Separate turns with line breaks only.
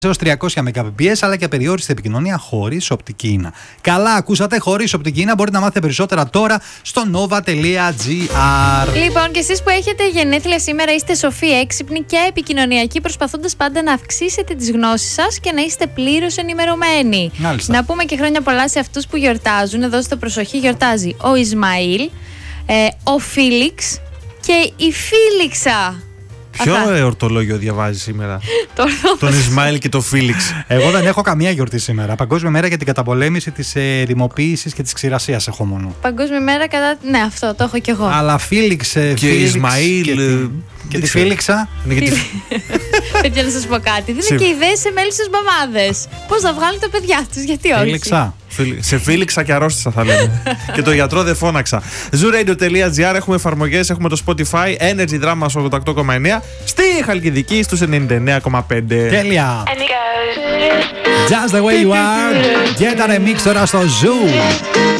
έως 300 Mbps, αλλά και απεριόριστη επικοινωνία χωρίς οπτική ίνα. Καλά, ακούσατε, χωρίς οπτική ίνα. Μπορείτε να μάθετε περισσότερα τώρα στο nova.gr.
Λοιπόν, και εσείς που έχετε γενέθλια σήμερα, είστε σοφοί, έξυπνοι και επικοινωνιακοί, προσπαθώντας πάντα να αυξήσετε τις γνώσεις σας και να είστε πλήρως ενημερωμένοι.
Μάλιστα.
Να πούμε και χρόνια πολλά σε αυτούς που γιορτάζουν. Δώστε προσοχή, γιορτάζει ο Ισμαήλ, ο Φίλιξ και η Φίλιξα.
Ποιο εορτολόγιο διαβάζει σήμερα? Τον Ισμαήλ και τον Φίλιξ.
Εγώ δεν έχω καμία γιορτή σήμερα. Παγκόσμια μέρα για την καταπολέμηση της ερημοποίησης και της ξηρασίας έχω μόνο.
Παγκόσμια μέρα κατά. Ναι, αυτό το έχω κι εγώ.
Αλλά Φίλιξ.
Και Ισμαήλ.
Και τη Φίλιξα.
Παιδιά, να σας πω κάτι. Δίνω και ιδέες σε μέλους στις μαμάδες. Πώς θα βγάλουν τα παιδιά τους, γιατί όχι.
Φίλιξα.
Σε φίλιξα και αρρώστησα, θα λέμε. Και το γιατρό δεν φώναξα. zooradio.gr, έχουμε εφαρμογές, έχουμε το Spotify, Energy Drama 88,9, στη Χαλκιδική στους 99,5.
Τέλεια. Just the way you are. Και τα remix τώρα στο Zoo.